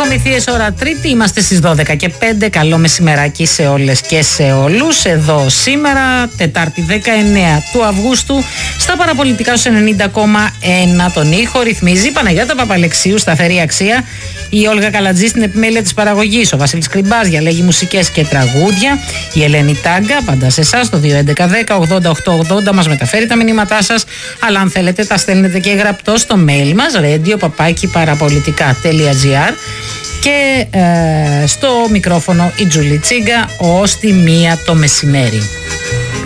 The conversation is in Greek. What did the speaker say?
Προμηθείες ώρα Τρίτη, είμαστε στις 12:05. Καλό μεσημεράκι σε όλες και σε όλους. Εδώ σήμερα, Τετάρτη 19 του Αυγούστου, στα παραπολιτικά στους 90,1 τον ήχο ρυθμίζει η Παναγιώτα Παπαλεξίου, σταθερή αξία. Η Όλγα Καλατζή στην επιμέλεια της παραγωγής. Ο Βασίλης Κρυμπάς διαλέγει μουσικές και τραγούδια. Η Ελένη Τάγκα, πάντα σε εσάς, το 211-10-80-880 μας μεταφέρει τα μηνύματά σας. Αλλά αν θέλετε, τα στέλνετε και γραπτό στο mail μας, radio@parapolitica.gr. Και στο μικρόφωνο η Τζουλή Τσίγκα ως τη 1 το μεσημέρι.